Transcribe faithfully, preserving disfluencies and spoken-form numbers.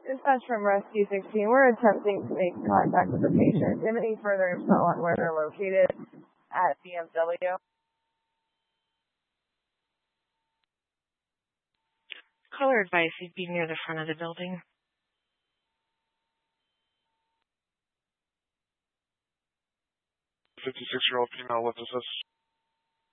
Dispatch from Rescue sixteen. We're attempting to make contact with the patient. Do you have any further info on where they're located at B M W? Caller advice, he'd be near the front of the building. fifty-six-year-old female, what is this?